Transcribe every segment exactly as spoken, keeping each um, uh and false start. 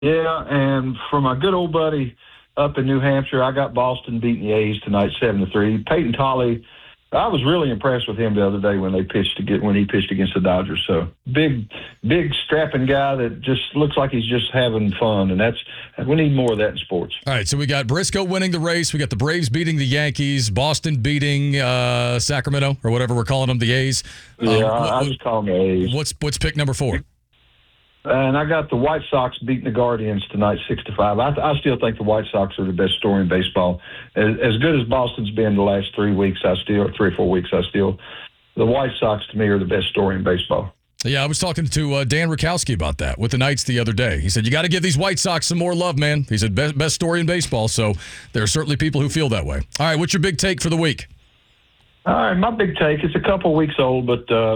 Yeah, and for my good old buddy up in New Hampshire, I got Boston beating the A's tonight, seven to three. Peyton Tolley, I was really impressed with him the other day when they pitched to get when he pitched against the Dodgers. So big, big strapping guy that just looks like he's just having fun, and that's we need more of that in sports. All right, so we got Briscoe winning the race. We got the Braves beating the Yankees, Boston beating uh, Sacramento or whatever we're calling them, the A's. Yeah, um, I, I just call them the A's. What's what's pick number four? And I got the White Sox beating the Guardians tonight, six to five. I, I still think the White Sox are the best story in baseball. As, as good as Boston's been the last three weeks, I still three or four weeks, I still the White Sox to me are the best story in baseball. Yeah, I was talking to uh, Dan Rakowski about that with the Knights the other day. He said you got to give these White Sox some more love, man. He said best best story in baseball. So there are certainly people who feel that way. All right, what's your big take for the week? All right, my big take. It's a couple weeks old, but. Uh,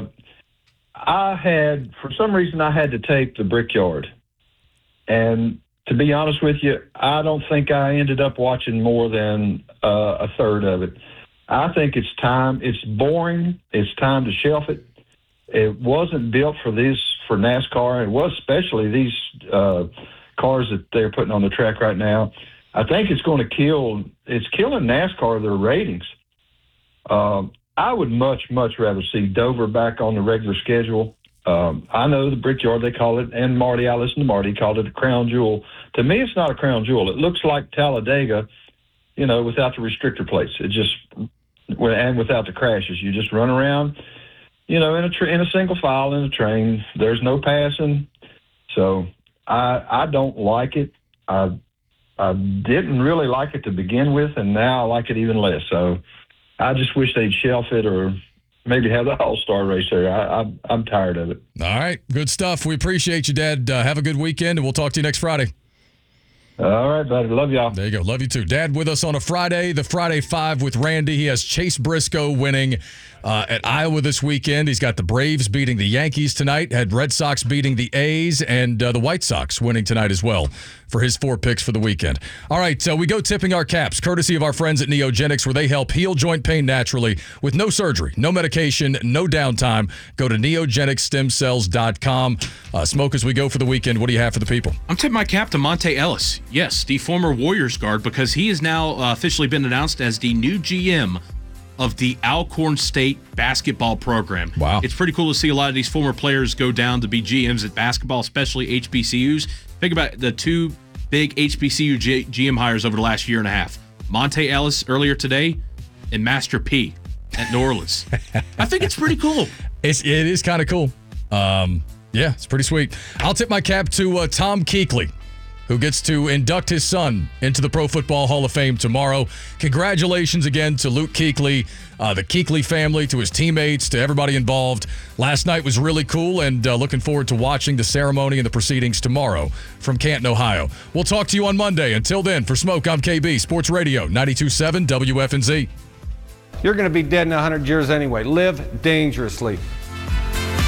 I had, for some reason, I had to tape the Brickyard. And to be honest with you, I don't think I ended up watching more than uh, a third of it. I think it's time. It's boring. It's time to shelf it. It wasn't built for this, for NASCAR. It was especially these uh, cars that they're putting on the track right now. I think it's going to kill, it's killing NASCAR, their ratings. Um, I would much, much rather see Dover back on the regular schedule. Um, I know the Brickyard, they call it, and Marty, I listen to Marty, called it a crown jewel. To me, it's not a crown jewel. It looks like Talladega, you know, without the restrictor plates. It just, and without the crashes. You just run around, you know, in a, tra- in a single file in a train. There's no passing. So I, I don't like it. I, I didn't really like it to begin with, and now I like it even less. So, I just wish they'd shelf it or maybe have the all-star race there. I, I, I'm tired of it. All right. Good stuff. We appreciate you, Dad. Uh, have a good weekend, and we'll talk to you next Friday. All right, buddy. Love y'all. There you go. Love you, too. Dad with us on a Friday, the Friday Five with Randy. He has Chase Briscoe winning uh, at Iowa this weekend. He's got the Braves beating the Yankees tonight, had Red Sox beating the A's, and uh, the White Sox winning tonight as well for his four picks for the weekend. All right, so we go tipping our caps, courtesy of our friends at Neogenics, where they help heal joint pain naturally with no surgery, no medication, no downtime. Go to neogenics stem cells dot com. Uh, Smoke, as we go for the weekend, what do you have for the people? I'm tipping my cap to Monte Ellis. Yes, the former Warriors guard, because he has now uh, officially been announced as the new G M of the Alcorn State basketball program. Wow. It's pretty cool to see a lot of these former players go down to be G Ms at basketball, especially H B C Us. Think about the two big H B C U G- GM hires over the last year and a half. Monte Ellis earlier today and Master P at New Orleans. I think it's pretty cool. It's, it is kind of cool. Um, yeah, it's pretty sweet. I'll tip my cap to uh, Tom Kuechly, who gets to induct his son into the Pro Football Hall of Fame tomorrow. Congratulations again to Luke Kuechly, uh, the Kuechly family, to his teammates, to everybody involved. Last night was really cool, and uh, looking forward to watching the ceremony and the proceedings tomorrow from Canton, Ohio. We'll talk to you on Monday. Until then, for Smoke, I'm K B, Sports Radio, ninety-two point seven W F N Z. You're going to be dead in one hundred years anyway. Live dangerously.